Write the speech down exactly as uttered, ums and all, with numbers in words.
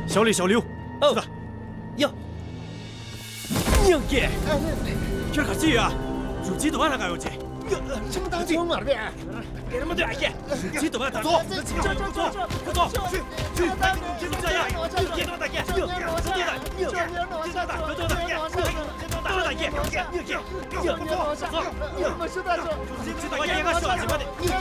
小李、小刘， 哦是的， 哟， 娘姐，这可是啊，手机都按那个有机。 什么大风啊这？ 给他们对阿爷，手机都按打坐，走走走走走，去去，别这样，别动大爷，别动大，别动大，别动大，别动大，别动大，别动大，别动大，别走走走， 我是大叔， 这大爷应该小鸡巴的。